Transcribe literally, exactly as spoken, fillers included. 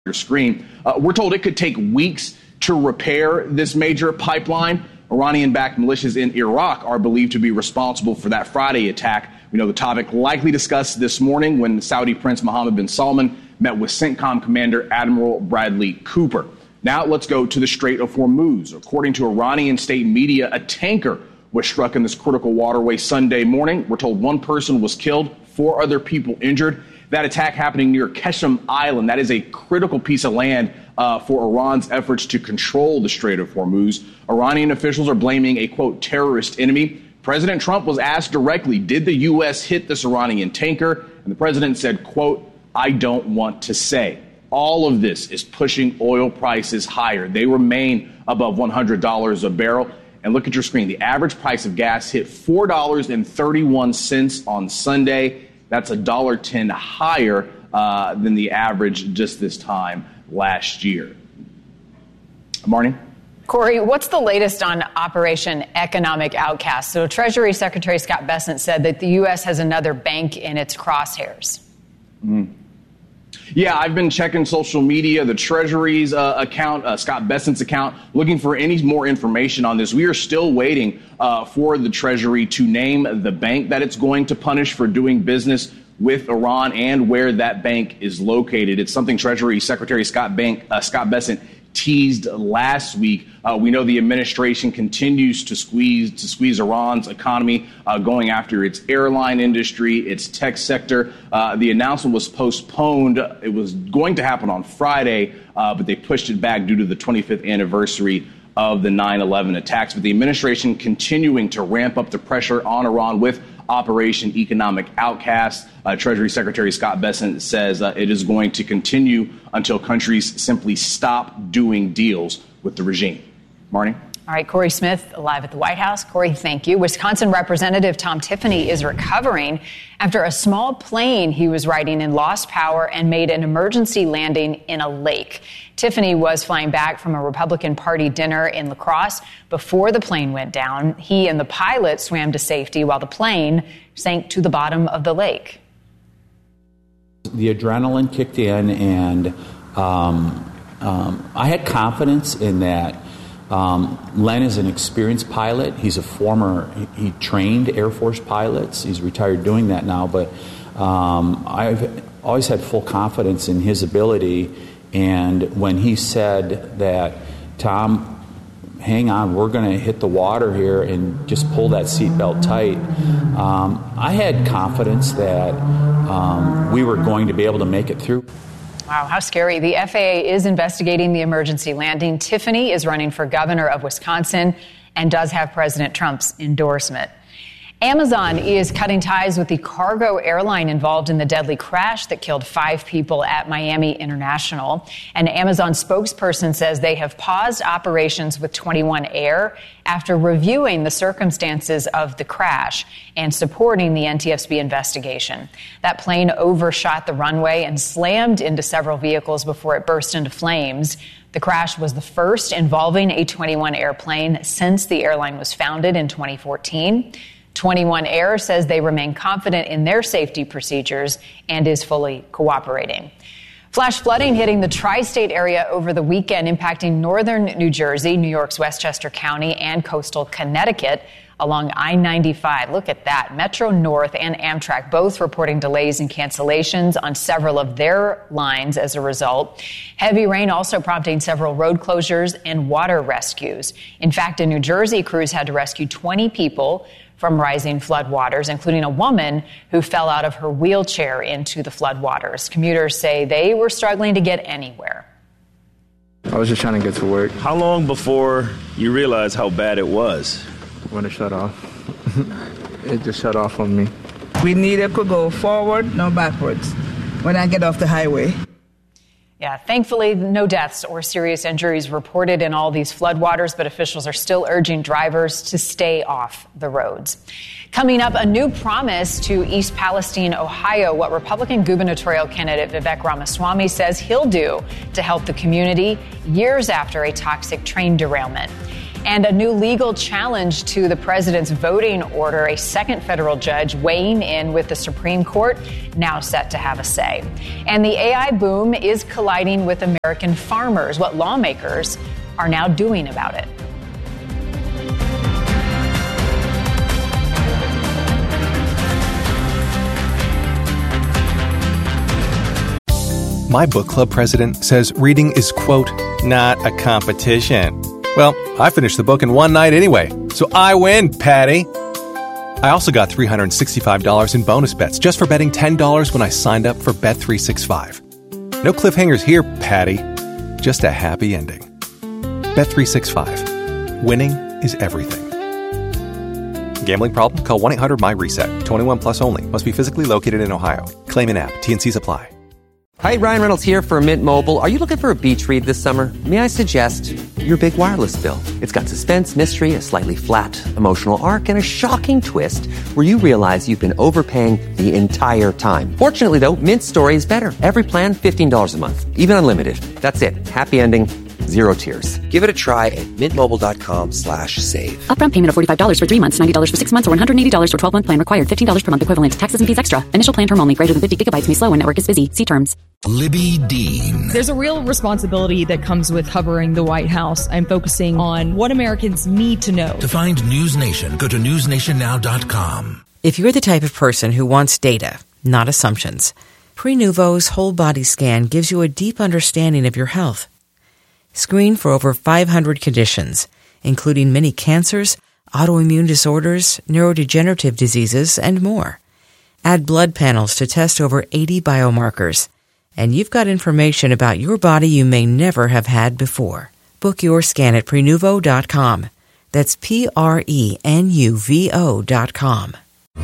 your screen. Uh, we're told it could take weeks to repair this major pipeline. Iranian-backed militias in Iraq are believed to be responsible for that Friday attack. We know the topic likely discussed this morning when Saudi Prince Mohammed bin Salman met with CENTCOM Commander Admiral Bradley Cooper. Now let's go to the Strait of Hormuz. According to Iranian state media, a tanker was struck in this critical waterway Sunday morning. We're told one person was killed, four other people injured. That attack happening near Keshem Island. That is a critical piece of land uh, for Iran's efforts to control the Strait of Hormuz. Iranian officials are blaming a, quote, terrorist enemy. President Trump was asked directly, did the U S hit this Iranian tanker? And the president said, quote, I don't want to say. All of this is pushing oil prices higher. They remain above one hundred dollars a barrel. And look at your screen. The average price of gas hit four dollars and thirty-one cents on Sunday. That's one dollar ten higher uh, than the average just this time last year. Marnie? Corey, what's the latest on Operation Economic Outcast? So Treasury Secretary Scott Bessent said that the U S has another bank in its crosshairs. Mm. Yeah, I've been checking social media, the Treasury's uh, account, uh, Scott Bessent's account, looking for any more information on this. We are still waiting uh, for the Treasury to name the bank that it's going to punish for doing business with Iran and where that bank is located. It's something Treasury Secretary Scott, Bank, uh, Scott Bessent teased last week. Uh, we know the administration continues to squeeze to squeeze Iran's economy, uh, going after its airline industry, its tech sector. Uh, the announcement was postponed. It was going to happen on Friday, uh, but they pushed it back due to the twenty-fifth anniversary of the nine eleven attacks. But the administration continuing to ramp up the pressure on Iran with Operation Economic Outcast. Uh, Treasury Secretary Scott Bessent says uh, it is going to continue until countries simply stop doing deals with the regime. Marnie? All right, Corey Smith, live at the White House. Corey, thank you. Wisconsin Representative Tom Tiffany is recovering after a small plane he was riding in lost power and made an emergency landing in a lake. Tiffany was flying back from a Republican Party dinner in La Crosse before the plane went down. He and the pilot swam to safety while the plane sank to the bottom of the lake. The adrenaline kicked in, and um, um, I had confidence in that. Um, Len is an experienced pilot. He's a former, he, he trained Air Force pilots. He's retired doing that now, but um, I've always had full confidence in his ability. And when he said that, Tom, hang on, we're going to hit the water here and just pull that seatbelt tight, um, I had confidence that um, we were going to be able to make it through. Wow, how scary. The F A A is investigating the emergency landing. Tiffany is running for governor of Wisconsin and does have President Trump's endorsement. Amazon is cutting ties with the cargo airline involved in the deadly crash that killed five people at Miami International. An Amazon spokesperson says they have paused operations with twenty-one Air after reviewing the circumstances of the crash and supporting the N T S B investigation. That plane overshot the runway and slammed into several vehicles before it burst into flames. The crash was the first involving a twenty-one airplane since the airline was founded in twenty fourteen. twenty-one Air says they remain confident in their safety procedures and is fully cooperating. Flash flooding hitting the tri-state area over the weekend, impacting northern New Jersey, New York's Westchester County, and coastal Connecticut along I ninety-five. Look at that. Metro North and Amtrak both reporting delays and cancellations on several of their lines as a result. Heavy rain also prompting several road closures and water rescues. In fact, in New Jersey, crews had to rescue twenty people from rising floodwaters, including a woman who fell out of her wheelchair into the floodwaters. Commuters say they were struggling to get anywhere. I was just trying to get to work. How long before you realized how bad it was? When it shut off. It just shut off on me. We neither could go forward nor backwards when I get off the highway. Yeah, thankfully, no deaths or serious injuries reported in all these floodwaters, but officials are still urging drivers to stay off the roads. Coming up, a new promise to East Palestine, Ohio, what Republican gubernatorial candidate Vivek Ramaswamy says he'll do to help the community years after a toxic train derailment. And a new legal challenge to the president's voting order, a second federal judge weighing in with the Supreme Court, now set to have a say. And the A I boom is colliding with American farmers. What lawmakers are now doing about it. My book club president says reading is, quote, not a competition. Well, I finished the book in one night anyway, so I win, Patty. I also got three hundred sixty-five dollars in bonus bets just for betting ten dollars when I signed up for Bet three sixty-five. No cliffhangers here, Patty. Just a happy ending. Bet three sixty-five. Winning is everything. Gambling problem? Call one eight hundred my reset. twenty-one plus only. Must be physically located in Ohio. Claim in app. T and C's apply. Hi, Ryan Reynolds here for Mint Mobile. Are you looking for a beach read this summer? May I suggest your big wireless bill? It's got suspense, mystery, a slightly flat, emotional arc, and a shocking twist where you realize you've been overpaying the entire time. Fortunately, though, Mint's story is better. Every plan, fifteen dollars a month. Even unlimited. That's it. Happy ending. Zero tears. Give it a try at mintmobile.com slash save. Upfront payment of forty-five dollars for three months, ninety dollars for six months, or one hundred eighty dollars for twelve-month plan required. fifteen dollars per month equivalent. Taxes and fees extra. Initial plan term only. Greater than fifty gigabytes may slow when network is busy. See terms. Libby Dean. There's a real responsibility that comes with covering the White House. I'm focusing on what Americans need to know. To find News Nation, go to news nation now dot com. If you're the type of person who wants data, not assumptions, Prenuvo's whole body scan gives you a deep understanding of your health. Screen for over five hundred conditions, including many cancers, autoimmune disorders, neurodegenerative diseases, and more. Add blood panels to test over eighty biomarkers, and you've got information about your body you may never have had before. Book your scan at Prenuvo dot com. That's P R E N U V O dot com.